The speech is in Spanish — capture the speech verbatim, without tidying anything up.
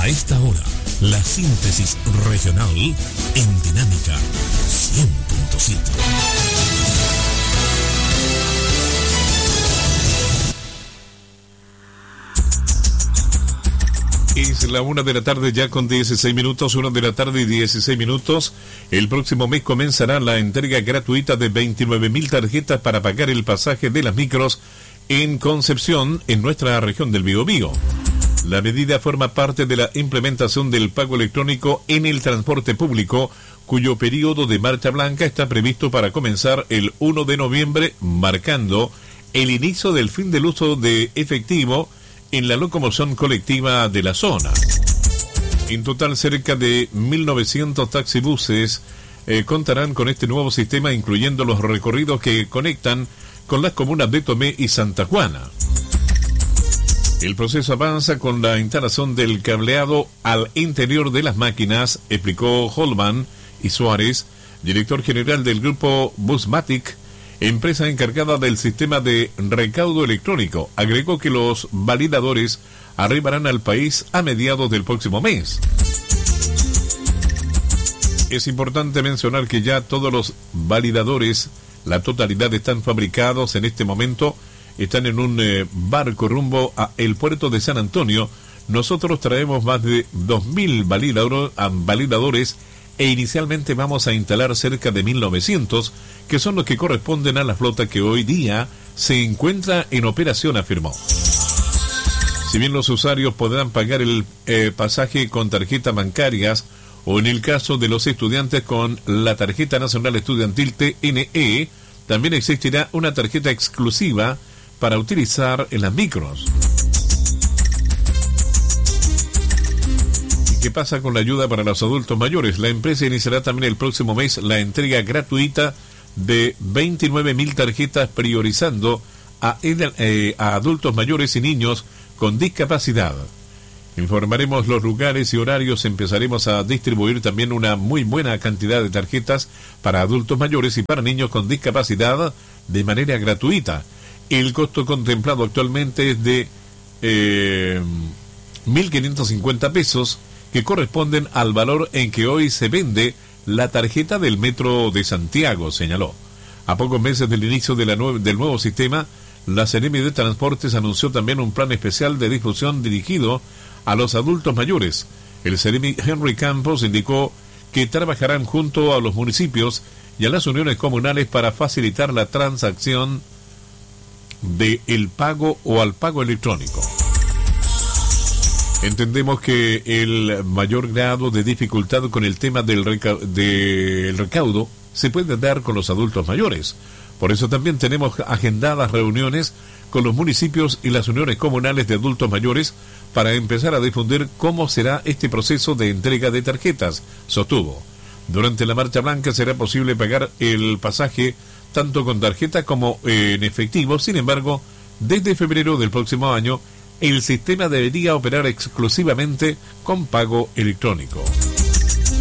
A esta hora, la síntesis regional en Dinámica cien punto siete. Es la una de la tarde ya con dieciséis minutos, una de la tarde y dieciséis minutos. El próximo mes comenzará la entrega gratuita de veintinueve mil tarjetas para pagar el pasaje de las micros en Concepción, en nuestra región del Biobío. La medida forma parte de la implementación del pago electrónico en el transporte público, cuyo periodo de marcha blanca está previsto para comenzar el primero de noviembre, marcando el inicio del fin del uso de efectivo en la locomoción colectiva de la zona. En total, cerca de mil novecientos taxibuses eh, contarán con este nuevo sistema, incluyendo los recorridos que conectan con las comunas de Tomé y Santa Juana. El proceso avanza con la instalación del cableado al interior de las máquinas, explicó Holman y Suárez, director general del grupo Busmatic, empresa encargada del sistema de recaudo electrónico. Agregó que los validadores arribarán al país a mediados del próximo mes. Es importante mencionar que ya todos los validadores, la totalidad, están fabricados en este momento. Están en un eh, barco rumbo a el puerto de San Antonio. Nosotros traemos más de dos mil validador, validadores e inicialmente vamos a instalar cerca de mil novecientos, que son los que corresponden a la flota que hoy día se encuentra en operación, afirmó. Si bien los usuarios podrán pagar el eh, pasaje con tarjetas bancarias o en el caso de los estudiantes con la Tarjeta Nacional Estudiantil T N E, también existirá una tarjeta exclusiva para utilizar en las micros. ¿Y qué pasa con la ayuda para los adultos mayores? La empresa iniciará también el próximo mes la entrega gratuita de veintinueve mil tarjetas, priorizando a, eh, a adultos mayores y niños con discapacidad. Informaremos los lugares y horarios. Empezaremos a distribuir también una muy buena cantidad de tarjetas para adultos mayores y para niños con discapacidad de manera gratuita. El costo contemplado actualmente es de eh, mil quinientos cincuenta pesos, que corresponden al valor en que hoy se vende la tarjeta del Metro de Santiago, señaló. A pocos meses del inicio de la nue- del nuevo sistema, la Seremi de Transportes anunció también un plan especial de difusión dirigido a los adultos mayores. El Seremi Henry Campos indicó que trabajarán junto a los municipios y a las uniones comunales para facilitar la transacción de el pago o al pago electrónico. Entendemos que el mayor grado de dificultad con el tema del, reca- del recaudo se puede dar con los adultos mayores. Por eso también tenemos agendadas reuniones con los municipios y las uniones comunales de adultos mayores para empezar a difundir cómo será este proceso de entrega de tarjetas, sostuvo. Durante la marcha blanca será posible pagar el pasaje tanto con tarjeta como en efectivo. Sin embargo, desde febrero del próximo año, el sistema debería operar exclusivamente con pago electrónico.